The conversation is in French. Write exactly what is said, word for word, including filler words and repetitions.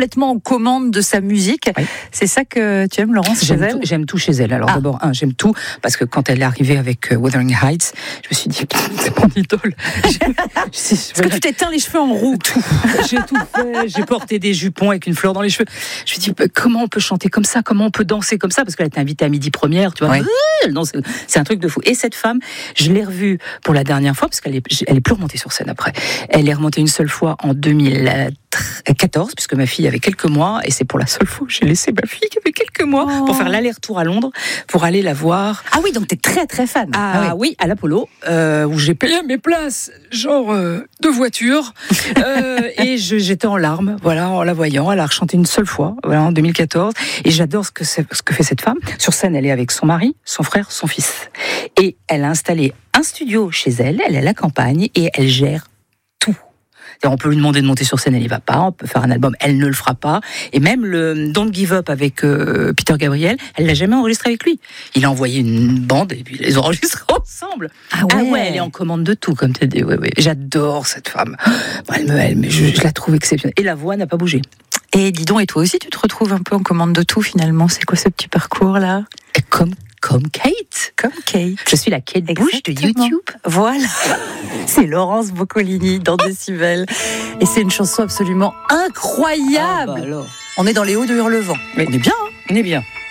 complètement aux commandes de sa musique. Oui. C'est ça que tu aimes, Laurence, j'aime chez elle tout, J'aime tout chez elle. Alors ah. d'abord, un, j'aime tout, parce que quand elle est arrivée avec euh, Wuthering Heights, je me suis dit, c'est mon idole. Est-ce que tu t'es teint les cheveux en roux? Tout. J'ai tout fait. J'ai porté des jupons avec une fleur dans les cheveux. Je me suis dit, comment on peut chanter comme ça? Comment on peut danser comme ça? Parce qu'elle était invitée à Midi Première, tu vois. Oui. Elle danse, c'est un truc de fou. Et cette femme, je l'ai revue pour la dernière fois, parce qu'elle est, elle est plus remontée sur scène après. Elle est remontée une seule fois en deux mille quatorze, puisque ma fille avait quelques mois, et c'est pour la seule fois que j'ai laissé ma fille qui avait quelques mois oh. pour faire l'aller-retour à Londres, pour aller la voir. Ah oui, donc t'es très très fan. Ah, ah oui. oui, à l'Apollo, euh, où j'ai payé mes places, genre euh, de voiture, euh, et je, j'étais en larmes, voilà, en la voyant. Elle a rechanté une seule fois, voilà, en deux mille quatorze, et j'adore ce que, c'est, ce que fait cette femme. Sur scène, elle est avec son mari, son frère, son fils, et elle a installé un studio chez elle, elle est à la campagne, et elle gère tout. On peut lui demander de monter sur scène, elle n'y va pas. On peut faire un album, elle ne le fera pas. Et même le Don't Give Up avec euh, Peter Gabriel, elle l'a jamais enregistré avec lui. Il a envoyé une bande et puis ils les ont enregistrés ensemble. Ah ouais, ah ouais elle est en commande de tout, comme tu as dit. Ouais, ouais. J'adore cette femme. Elle me, elle, je, je la trouve exceptionnelle. Et la voix n'a pas bougé. Et dis donc, et toi aussi, tu te retrouves un peu en commande de tout finalement. C'est quoi ce petit parcours-là? Et comme Comme Kate. Comme Kate. Je suis la Kate Bush de YouTube. Voilà. C'est Laurence Boccolini dans Décibel. Et c'est une chanson absolument incroyable. Ah bah alors. On est dans les hauts de Hurlevent. Mais on est bien, hein? On est bien.